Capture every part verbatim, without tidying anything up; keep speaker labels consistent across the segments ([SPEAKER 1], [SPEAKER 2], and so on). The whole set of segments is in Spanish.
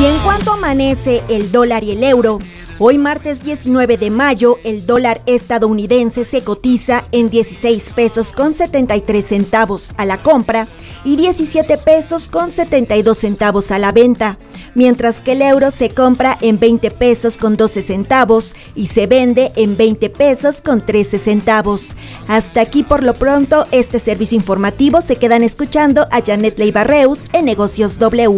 [SPEAKER 1] Y en cuanto amanece el dólar y el euro, hoy martes diecinueve de mayo, el dólar estadounidense se cotiza en dieciséis pesos con setenta y tres centavos a la compra y diecisiete pesos con setenta y dos centavos a la venta, mientras que el euro se compra en veinte pesos con doce centavos y se vende en veinte pesos con trece centavos. Hasta aquí por lo pronto este servicio informativo. Se quedan escuchando a Janet Leiva Reus en Negocios W.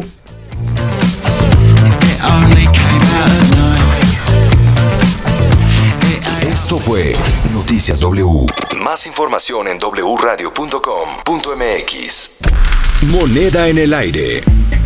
[SPEAKER 2] Esto fue Noticias W. Más información en doble u radio punto com punto eme equis. Moneda en el aire.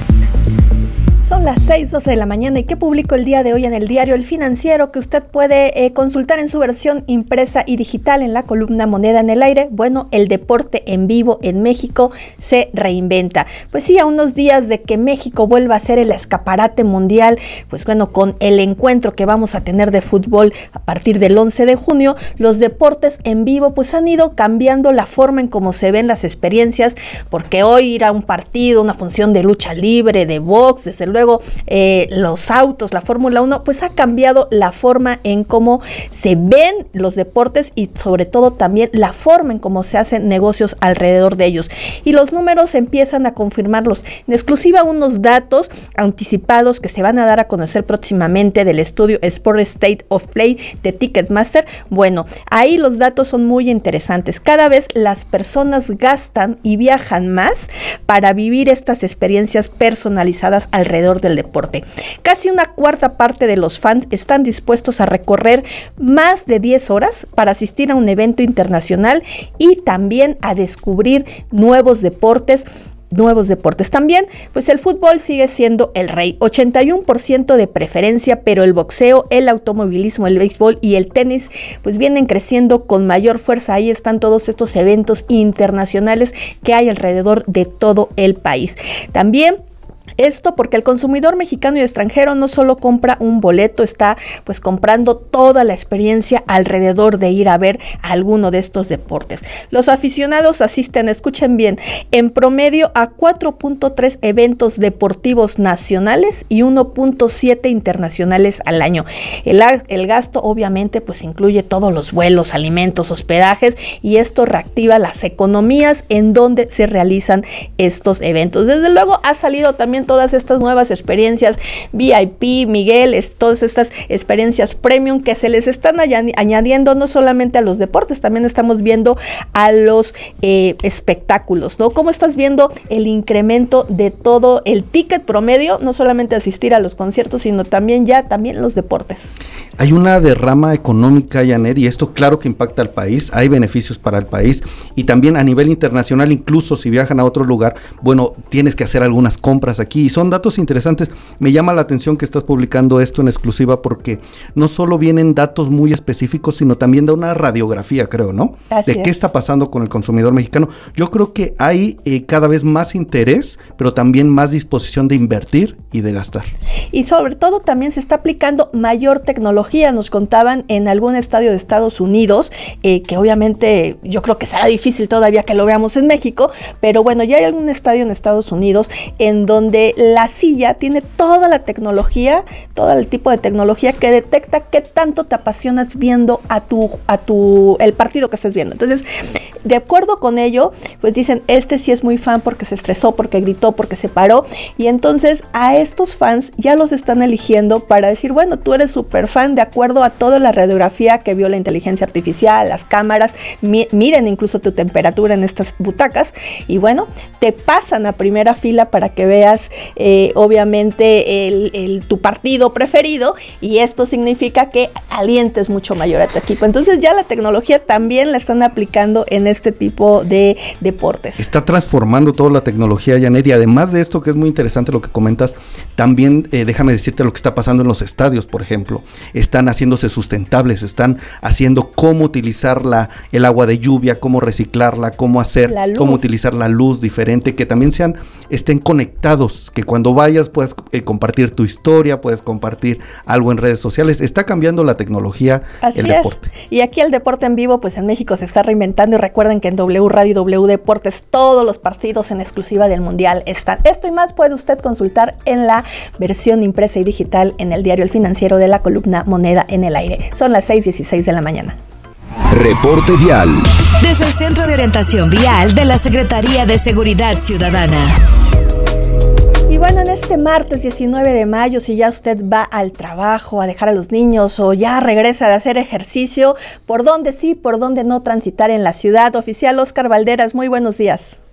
[SPEAKER 3] Son las seis doce de la mañana y ¿qué publicó el día de hoy en el diario El Financiero? Que usted puede eh, consultar en su versión impresa y digital en la columna Moneda en el Aire. Bueno, el deporte en vivo en México se reinventa. Pues sí, a unos días de que México vuelva a ser el escaparate mundial, pues bueno, con el encuentro que vamos a tener de fútbol a partir del once de junio, los deportes en vivo pues han ido cambiando la forma en cómo se ven las experiencias, porque hoy ir a un partido, una función de lucha libre, de box, desde luego Luego eh, los autos, la Fórmula uno, pues ha cambiado la forma en cómo se ven los deportes y sobre todo también la forma en cómo se hacen negocios alrededor de ellos. Y los números empiezan a confirmarlos. En exclusiva, unos datos anticipados que se van a dar a conocer próximamente del estudio Sport State of Play de Ticketmaster. Bueno, ahí los datos son muy interesantes. Cada vez las personas gastan y viajan más para vivir estas experiencias personalizadas alrededor del deporte. Casi una cuarta parte de los fans están dispuestos a recorrer más de diez horas para asistir a un evento internacional y también a descubrir nuevos deportes. Nuevos deportes. También, pues el fútbol sigue siendo el rey, ochenta y uno por ciento de preferencia, pero el boxeo, el automovilismo, el béisbol y el tenis, pues vienen creciendo con mayor fuerza. Ahí están todos estos eventos internacionales que hay alrededor de todo el país. También esto porque el consumidor mexicano y extranjero no solo compra un boleto, está pues comprando toda la experiencia alrededor de ir a ver alguno de estos deportes. Los aficionados asisten, escuchen bien, en promedio a cuatro punto tres eventos deportivos nacionales y uno punto siete internacionales al año. El, el gasto obviamente pues incluye todos los vuelos, alimentos, hospedajes, y esto reactiva las economías en donde se realizan estos eventos. Desde luego ha salido también todas estas nuevas experiencias V I P, Miguel, es, todas estas experiencias premium que se les están añadi- añadiendo no solamente a los deportes, también estamos viendo a los eh, espectáculos, ¿no? ¿Cómo estás viendo el incremento de todo el ticket promedio? No solamente asistir a los conciertos, sino también ya también los deportes.
[SPEAKER 4] Hay una derrama económica, Janet, y esto claro que impacta al país, hay beneficios para el país y también a nivel internacional, incluso si viajan a otro lugar, bueno, tienes que hacer algunas compras aquí. Y son datos interesantes. Me llama la atención que estás publicando esto en exclusiva porque no solo vienen datos muy específicos, sino también da una radiografía, creo, ¿no?
[SPEAKER 3] Así
[SPEAKER 4] de
[SPEAKER 3] es.
[SPEAKER 4] qué está pasando con el consumidor mexicano. Yo creo que hay eh, cada vez más interés, pero también más disposición de invertir y de gastar.
[SPEAKER 3] Y sobre todo también se está aplicando mayor tecnología. Nos contaban en algún estadio de Estados Unidos, eh, que obviamente yo creo que será difícil todavía que lo veamos en México, pero bueno, ya hay algún estadio en Estados Unidos en donde la silla tiene toda la tecnología, todo el tipo de tecnología que detecta qué tanto te apasionas viendo a tu, a tu, el partido que estés viendo. Entonces, de acuerdo con ello, pues dicen, este sí es muy fan porque se estresó, porque gritó, porque se paró, y entonces a estos fans ya los están eligiendo para decir, bueno, tú eres súper fan de acuerdo a toda la radiografía que vio la inteligencia artificial, las cámaras, mi, miren incluso tu temperatura en estas butacas, y bueno, te pasan a primera fila para que veas Eh, obviamente el, el, tu partido preferido, y esto significa que alientes mucho mayor a tu equipo. Entonces ya la tecnología también la están aplicando en este tipo de deportes.
[SPEAKER 4] Está transformando toda la tecnología, Janet, y además de esto que es muy interesante lo que comentas, también eh, déjame decirte lo que está pasando en los estadios, por ejemplo. Están haciéndose sustentables, están haciendo cómo utilizar la, el agua de lluvia, cómo reciclarla, cómo hacer, cómo utilizar la luz diferente, que también sean, estén conectados, que cuando vayas puedas eh, compartir tu historia, puedes compartir algo en redes sociales. Está cambiando la tecnología,
[SPEAKER 3] Así
[SPEAKER 4] el
[SPEAKER 3] es.
[SPEAKER 4] deporte.
[SPEAKER 3] Y aquí el deporte en vivo, pues en México se está reinventando, y recuerden que en W Radio y W Deportes todos los partidos en exclusiva del Mundial están. Esto y más puede usted consultar en la versión versión impresa y digital en el diario El Financiero de la columna Moneda en el Aire. Son las seis dieciséis de la mañana.
[SPEAKER 2] Reporte vial.
[SPEAKER 5] Desde el Centro de Orientación Vial de la Secretaría de Seguridad Ciudadana.
[SPEAKER 3] Y bueno, en este martes diecinueve de mayo, si ya usted va al trabajo a dejar a los niños o ya regresa de hacer ejercicio, ¿por dónde sí, por dónde no transitar en la ciudad? Oficial Oscar Valderas, muy buenos días.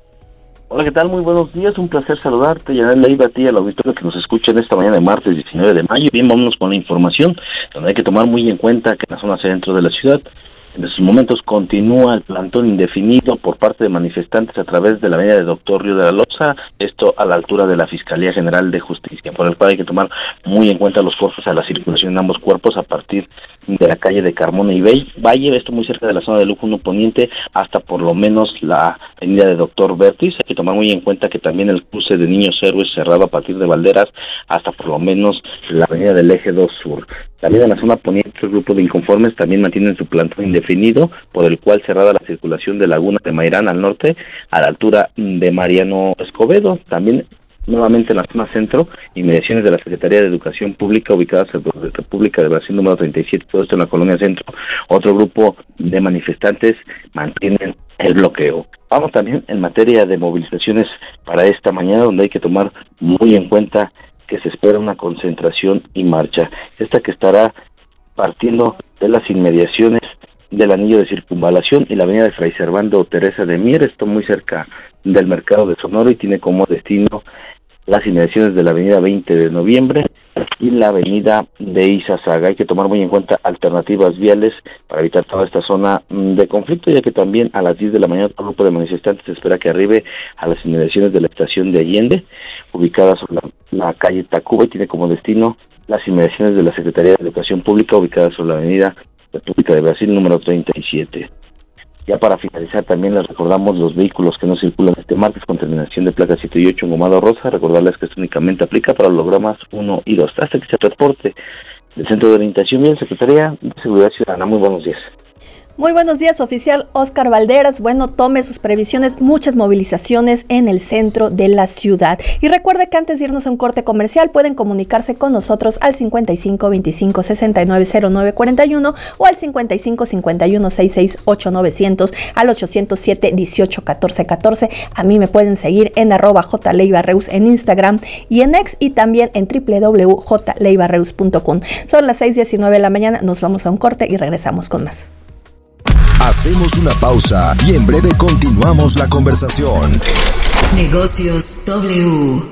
[SPEAKER 6] Hola, ¿qué tal? Muy buenos días, un placer saludarte, Yanel Leiva, a ti y al auditorio que nos escucha en esta mañana de martes diecinueve de mayo. Bien, vámonos con la información, donde hay que tomar muy en cuenta que en la zona centro de la ciudad, en estos momentos continúa el plantón indefinido por parte de manifestantes a través de la avenida de Doctor Río de la Loza, esto a la altura de la Fiscalía General de Justicia, por el cual hay que tomar muy en cuenta los cortes a la circulación en ambos cuerpos a partir de la calle de Carmona y Valle, esto muy cerca de la zona de Lujo uno Poniente, hasta por lo menos la avenida de Doctor Bertis. Hay que tomar muy en cuenta que también el cruce de Niños Héroes cerrado a partir de Valderas hasta por lo menos la avenida del Eje dos Sur. También en la zona poniente, el grupo de inconformes también mantienen su plantón indefinido, por el cual cerrada la circulación de Laguna de Mairán al norte, a la altura de Mariano Escobedo. También nuevamente en la zona centro, inmediaciones de la Secretaría de Educación Pública, ubicadas en la República de Brasil número treinta y siete, todo esto en la colonia centro. Otro grupo de manifestantes mantienen el bloqueo. Vamos también en materia de movilizaciones para esta mañana, donde hay que tomar muy en cuenta que se espera una concentración y marcha. Esta que estará partiendo de las inmediaciones del anillo de circunvalación y la avenida de Fray Servando Teresa de Mier, esto muy cerca del mercado de Sonora, y tiene como destino las inmediaciones de la avenida veinte de noviembre y la avenida de Izazaga. Hay que tomar muy en cuenta alternativas viales para evitar toda esta zona de conflicto, ya que también a las diez de la mañana un grupo de manifestantes se espera que arribe a las inmediaciones de la estación de Allende, ubicada sobre la, la calle Tacuba, y tiene como destino las inmediaciones de la Secretaría de Educación Pública, ubicada sobre la avenida República de Brasil número treinta y siete. Ya para finalizar, también les recordamos los vehículos que no circulan este martes con terminación de placa siete y ocho en Gomado Rosa. Recordarles que esto únicamente aplica para los hologramas uno y dos. Hasta que se transporte del Centro de Orientación Vial, Secretaría de Seguridad Ciudadana. Muy buenos días.
[SPEAKER 3] Muy buenos días, oficial Oscar Valderas. Bueno, tome sus previsiones, muchas movilizaciones en el centro de la ciudad. Y recuerde que antes de irnos a un corte comercial pueden comunicarse con nosotros al cincuenta y cinco veinticinco sesenta y nueve cero nueve cuarenta y uno o al cincuenta y cinco cincuenta y uno sesenta y seis ocho novecientos, al ochocientos siete dieciocho catorce catorce. A mí me pueden seguir en arroba jleivareus en Instagram y en X, y también en w w w punto j leivareus punto com. Son las seis diecinueve de la mañana, nos vamos a un corte y regresamos con más.
[SPEAKER 2] Hacemos una pausa y en breve continuamos la conversación.
[SPEAKER 5] Negocios W.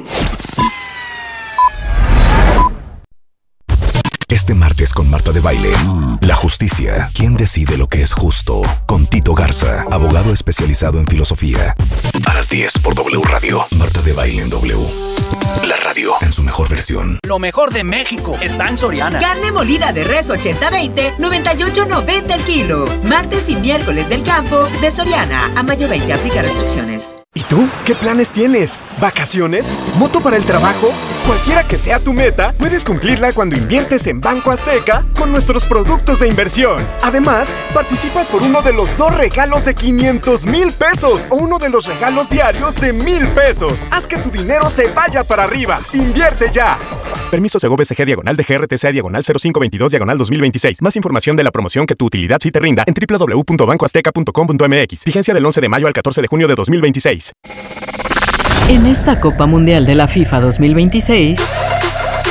[SPEAKER 2] Este martes con Marta de Baile, la justicia, ¿quién decide lo que es justo? Con Tito Garza, abogado especializado en filosofía. A las diez por W Radio. Marta de Baile en W. La radio en su mejor versión.
[SPEAKER 7] Lo mejor de México está en Soriana.
[SPEAKER 8] Carne molida de res ochenta veinte, noventa y ocho noventa el kilo. Martes y miércoles del campo de Soriana. A mayo veinte, aplica restricciones.
[SPEAKER 9] ¿Y tú? ¿Qué planes tienes? ¿Vacaciones? ¿Moto para el trabajo? Cualquiera que sea tu meta, puedes cumplirla cuando inviertes en Banco Azteca con nuestros productos de inversión. Además, participas por uno de los dos regalos de quinientos mil pesos o uno de los regalos diarios de mil pesos. Haz que tu dinero se vaya para arriba. ¡Invierte ya! Permiso Segov S G diagonal de G R T C diagonal cero cinco veintidós diagonal dos mil veintiséis. Más información de la promoción que tu utilidad sí te rinda en w w w punto banco azteca punto com punto m x. Vigencia del once de mayo al catorce de junio de dos mil veintiséis.
[SPEAKER 10] En esta Copa Mundial de la FIFA dos mil veintiséis,